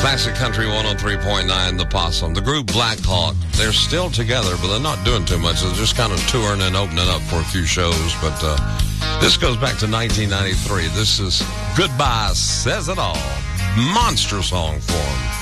Classic Country 103.9, The Possum. The group Black Hawk, they're still together, but they're not doing too much. They're just kind of touring and opening up for a few shows. But this goes back to 1993. This is Goodbye Says It All. Monster song for them.